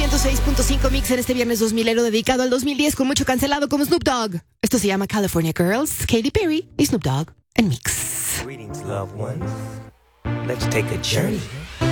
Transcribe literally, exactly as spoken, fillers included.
ciento seis punto cinco Mix en este viernes dos milero dedicado al dos mil diez con mucho cancelado como Snoop Dogg. Esto se llama California Girls, Katy Perry y Snoop Dogg en Mix. Greetings, loved ones. Let's take a journey